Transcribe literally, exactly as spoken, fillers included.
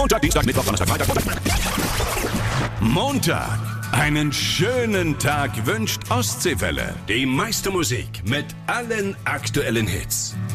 Montag, Dienstag, Mittwoch, Donnerstag, Freitag, Montag. Montag. Einen schönen Tag wünscht Ostseewelle. Die meiste Musik mit allen aktuellen Hits.